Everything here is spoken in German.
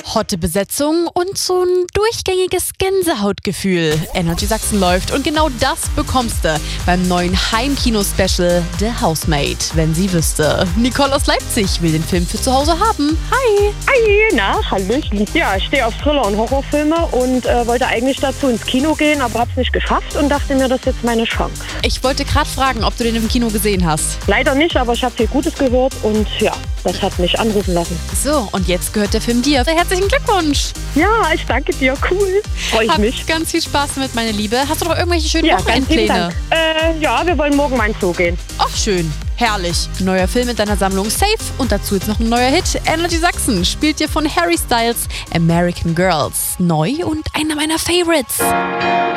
Hotte Besetzung und so ein durchgängiges Gänsehautgefühl. Energy Sachsen läuft und genau das bekommst du beim neuen Heimkino-Special The Housemaid, wenn sie wüsste. Nicole aus Leipzig will den Film für zu Hause haben. Hi! Hi, na, hallöchen. Ja, ich stehe auf Thriller und Horrorfilme und wollte eigentlich dazu ins Kino gehen, aber hab's nicht geschafft und dachte mir, das ist jetzt meine Chance. Ich wollte gerade fragen, ob du den im Kino gesehen hast. Leider nicht, aber ich habe viel Gutes gehört und ja, das hat mich anrufen lassen. So, und jetzt gehört der Film dir. Herzlichen Glückwunsch! Ja, ich danke dir, cool. Freue ich mich. Ganz viel Spaß damit, meine Liebe. Hast du noch irgendwelche schönen Ja, ganz lieben Wochenendpläne? Dank. Ja, wir wollen morgen mal ins Zoo gehen. Ach, schön. Herrlich. Neuer Film in deiner Sammlung safe und dazu jetzt noch ein neuer Hit. Energy Sachsen spielt dir von Harry Styles American Girls. Neu und einer meiner Favorites.